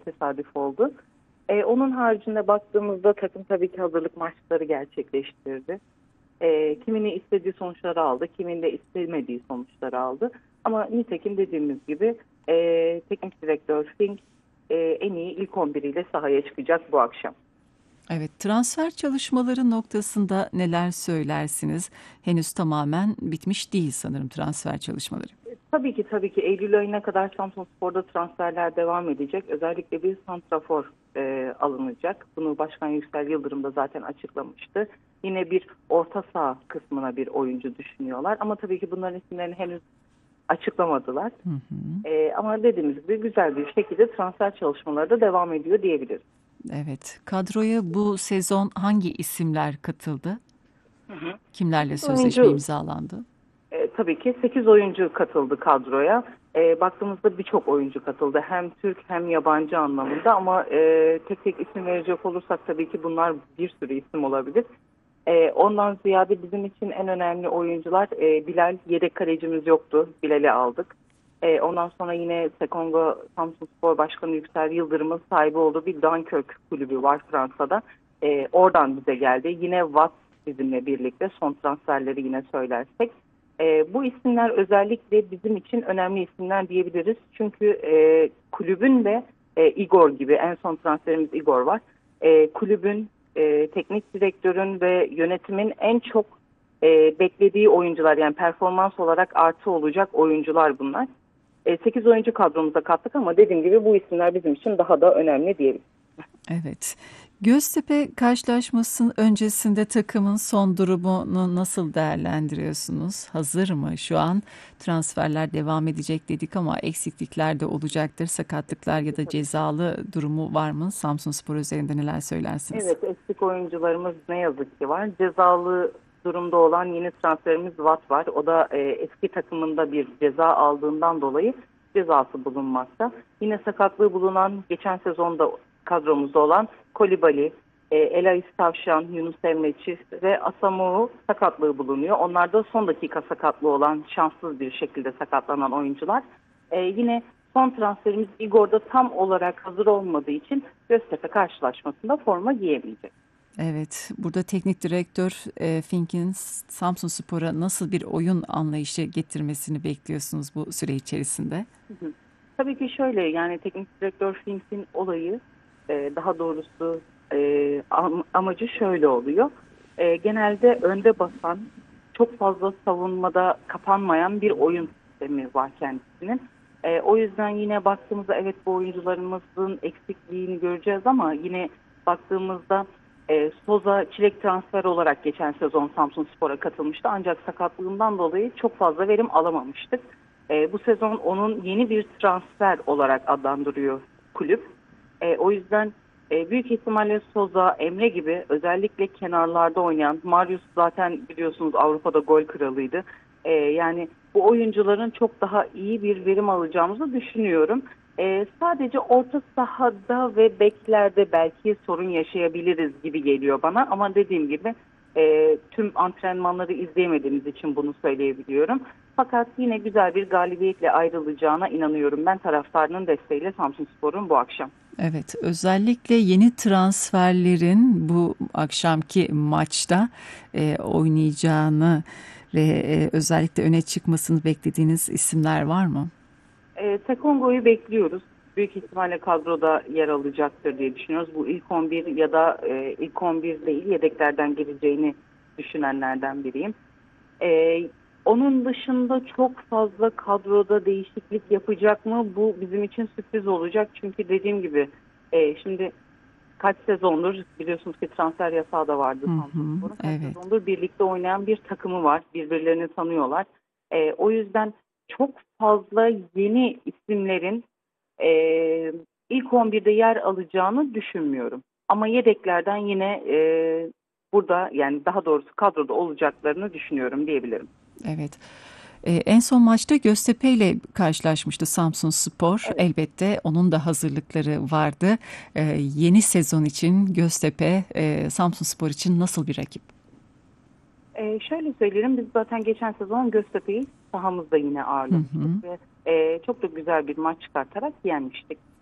tesadüf oldu. Onun haricinde baktığımızda takım tabii ki hazırlık maçları gerçekleştirdi. Kimini istediği sonuçları aldı, kimin de istemediği sonuçları aldı. Ama nitekim dediğimiz gibi teknik direktör Fink en iyi ilk 11 ile sahaya çıkacak bu akşam. Evet, transfer çalışmaları noktasında neler söylersiniz? Henüz tamamen bitmiş değil sanırım transfer çalışmaları. Tabii ki Eylül ayına kadar Samsunspor'da transferler devam edecek. Özellikle bir santrafor alınacak. Bunu Başkan Yüksel Yıldırım da zaten açıklamıştı. Yine bir orta saha kısmına bir oyuncu düşünüyorlar. Ama tabii ki bunların isimlerini henüz açıklamadılar. Hı hı. Ama dediğimiz gibi güzel bir şekilde transfer çalışmaları da devam ediyor diyebiliriz. Evet, kadroya bu sezon hangi isimler katıldı? Hı hı. Kimlerle 8 sözleşme oyuncu imzalandı? tabii ki 8 oyuncu katıldı kadroya. Baktığımızda birçok oyuncu katıldı. Hem Türk hem yabancı anlamında ama tek tek isim verecek olursak tabii ki bunlar bir sürü isim olabilir. Ondan ziyade bizim için en önemli oyuncular Bilal, yedek kalecimiz yoktu. Bilal'i aldık. Ondan sonra yine Sekongo Samsunspor Başkanı Yüksel Yıldırım'ın sahibi olduğu bir Dunkirk kulübü var Fransa'da. Oradan bize geldi. Yine Watt bizimle birlikte son transferleri yine söylersek. Bu isimler özellikle bizim için önemli isimler diyebiliriz. Çünkü kulübün de Igor gibi en son transferimiz Igor var. Kulübün, teknik direktörün ve yönetimin en çok beklediği oyuncular yani performans olarak artı olacak oyuncular bunlar. 8 oyuncu kadromuza kattık ama dediğim gibi bu isimler bizim için daha da önemli diyebiliriz. Evet. Göztepe karşılaşmasının öncesinde takımın son durumunu nasıl değerlendiriyorsunuz? Hazır mı? Şu an transferler devam edecek dedik ama eksiklikler de olacaktır. Sakatlıklar ya da cezalı durumu var mı? Samsunspor üzerinde neler söylersiniz? Evet, eksik oyuncularımız ne yazık ki var. Cezalı durumda olan yeni transferimiz Watt var. O da eski takımında bir ceza aldığından dolayı cezası bulunmakta. Yine sakatlığı bulunan geçen sezonda kadromuzda olan Kolibali, Elais Tavşan, Yunus Emreçi ve Asamoah sakatlığı bulunuyor. Onlar da son dakika sakatlığı olan şanssız bir şekilde sakatlanan oyuncular. Yine son transferimiz Igor'da tam olarak hazır olmadığı için Göztepe karşılaşmasında forma giyemeyecek. Evet, burada teknik direktör Fink'in Samsunspor'a nasıl bir oyun anlayışı getirmesini bekliyorsunuz bu süre içerisinde? Hı hı. Tabii ki şöyle yani teknik direktör Fink'in olayı daha doğrusu amacı şöyle oluyor. Genelde önde basan çok fazla savunmada kapanmayan bir oyun sistemi var kendisinin. O yüzden yine baktığımızda evet bu oyuncularımızın eksikliğini göreceğiz ama yine baktığımızda Soza çilek transfer olarak geçen sezon Samsunspor'a katılmıştı. Ancak sakatlığından dolayı çok fazla verim alamamıştık. Bu sezon onun yeni bir transfer olarak adlandırıyor kulüp. O yüzden büyük ihtimalle Soza, Emre gibi özellikle kenarlarda oynayan, Marius zaten biliyorsunuz Avrupa'da gol kralıydı. Yani bu oyuncuların çok daha iyi bir verim alacağımızı düşünüyorum. Sadece orta sahada ve beklerde belki sorun yaşayabiliriz gibi geliyor bana. Ama dediğim gibi tüm antrenmanları izleyemediğimiz için bunu söyleyebiliyorum. Fakat yine güzel bir galibiyetle ayrılacağına inanıyorum ben taraftarının desteğiyle Samsunspor'un bu akşam. Evet, özellikle yeni transferlerin bu akşamki maçta oynayacağını ve özellikle öne çıkmasını beklediğiniz isimler var mı? Sekongo'yu bekliyoruz. Büyük ihtimalle kadroda yer alacaktır diye düşünüyoruz. Bu ilk 11 ya da ilk 11 değil yedeklerden gireceğini düşünenlerden biriyim. Onun dışında çok fazla kadroda değişiklik yapacak mı? Bu bizim için sürpriz olacak. Çünkü dediğim gibi şimdi kaç sezondur biliyorsunuz ki transfer yasağı da vardı Hı hı, Samsunspor'un. Kaç evet. sezondur birlikte oynayan bir takımı var. Birbirlerini tanıyorlar. O yüzden çok fazla yeni isimlerin e, ilk 11'de yer alacağını düşünmüyorum. Ama yedeklerden yine burada yani daha doğrusu kadroda olacaklarını düşünüyorum diyebilirim. Evet. En son maçta Göztepe ile karşılaşmıştı Samsunspor. Evet. Elbette onun da hazırlıkları vardı. Yeni sezon için Göztepe, Samsunspor için nasıl bir rakip? Şöyle söyleyelim biz zaten geçen sezon Göztepe'yi sahamızda yine Hı hı. ağırlamıştık ve çok da güzel bir maç çıkartarak yenmiştik.